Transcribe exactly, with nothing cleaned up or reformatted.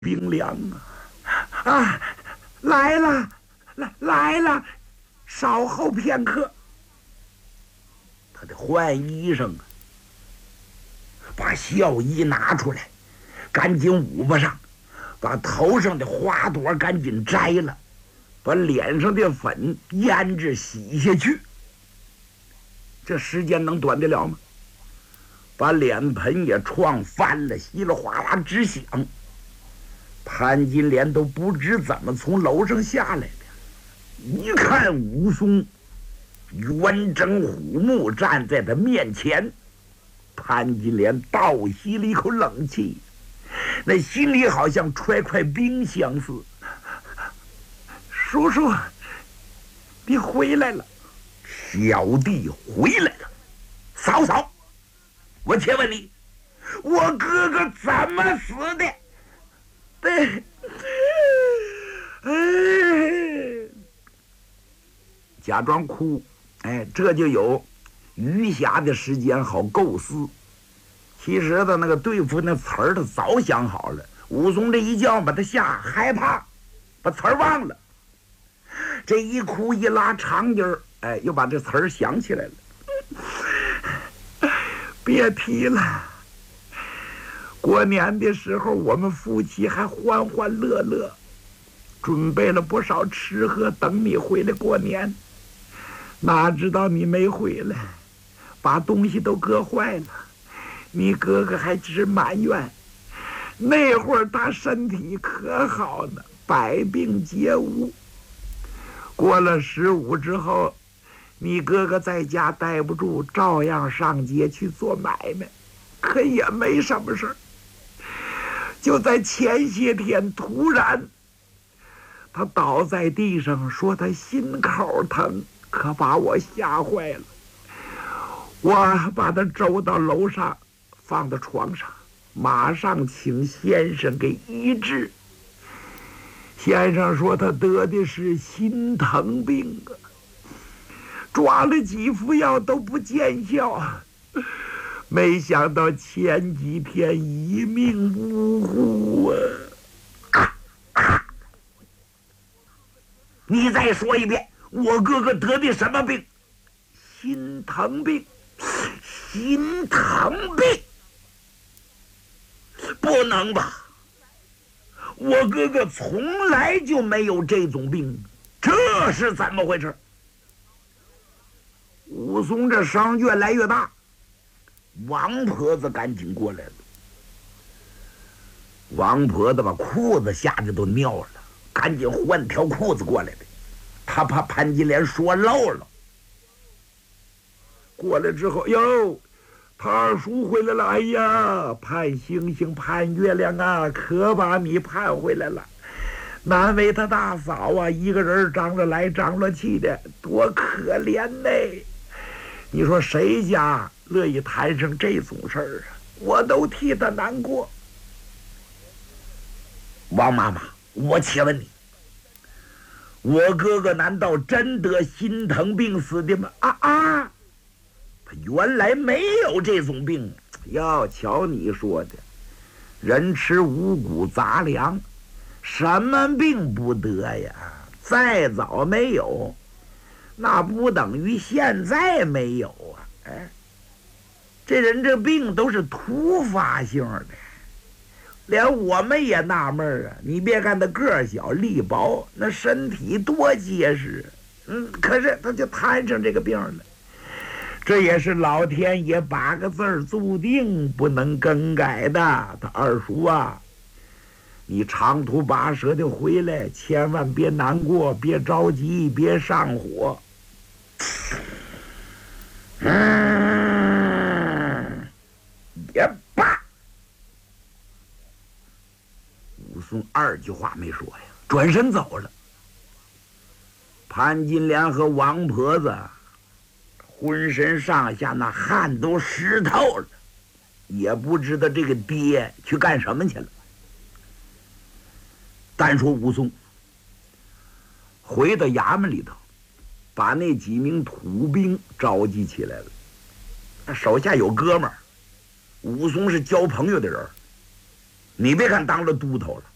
冰凉啊！啊，来了，来来了，稍后片刻。他得换衣裳啊，把孝衣拿出来，赶紧捂巴上，把头上的花朵赶紧摘了，把脸上的粉胭脂洗下去。这时间能短得了吗？把脸盆也撞翻了，稀里哗啦直响。潘金莲都不知怎么从楼上下来的，一看武松圆睁虎目站在他面前，潘金莲倒吸了一口冷气，那心里好像揣块冰相似。叔叔，你回来了。小弟回来了。嫂嫂，我且问你，我哥哥怎么死的？对，哎，假装哭，哎，这就有余暇的时间好构思。其实他那个对付那词儿，他早想好了。武松这一叫把他吓害怕，把词儿忘了。这一哭一拉长音儿，哎，又把这词儿想起来了。别提了。过年的时候，我们夫妻还欢欢乐乐，准备了不少吃喝，等你回来过年。哪知道你没回来，把东西都搁坏了。你哥哥还直埋怨，那会儿他身体可好呢，百病皆无。过了十五之后，你哥哥在家待不住，照样上街去做买卖，可也没什么事儿。就在前些天，突然他倒在地上，说他心口疼，可把我吓坏了。我把他周到楼上，放到床上，马上请先生给医治。先生说他得的是心疼病啊，抓了几副药都不见效。没想到前几天一命呜呼啊！啊啊你再说一遍，我哥哥得的什么病？心疼病。心疼病？不能吧？我哥哥从来就没有这种病，这是怎么回事？武松这声越来越大。王婆子赶紧过来了。王婆子把裤子吓得都尿了，赶紧换条裤子过来的。他怕潘金莲说漏了。过来之后，哟，他二叔回来了。哎呀，盼星星盼月亮啊，可把你盼回来了。难为他大嫂啊，一个人张罗来张罗去的，多可怜呢。你说谁家乐意谈上这种事儿啊？我都替他难过。王妈妈，我且问你，我哥哥难道真得心疼病死的吗？啊啊，他原来没有这种病。要瞧你说的，人吃五谷杂粮，什么病不得呀？再早没有，那不等于现在没有啊！哎，这人这病都是突发性的，连我们也纳闷啊。你别看他个儿小力薄，那身体多结实，嗯，可是他就摊上这个病了。这也是老天爷八个字儿注定不能更改的。他二叔啊，你长途跋涉的回来，千万别难过，别着急，别上火。嗯，也罢。武松二句话没说呀，转身走了。潘金莲和王婆子浑身上下那汗都湿透了，也不知道这个爹去干什么去了。单说武松回到衙门里头，把那几名土兵召集起来了。他手下有哥们儿，武松是交朋友的人。你别看当了都头了，